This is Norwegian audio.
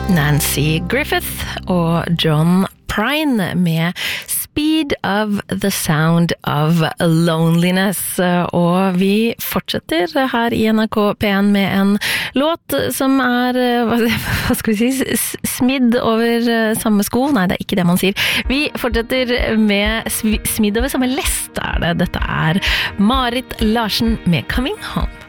Nancy Griffith og John Prine med Speed of the Sound of Loneliness. Og vi fortsetter her i NRK P1 med en låt som hva skal vi si, smidd over samme sko. Nei, det ikke det man sier. Vi fortsetter med smidd over samme lest, det. Dette Marit Larsen med Coming Home.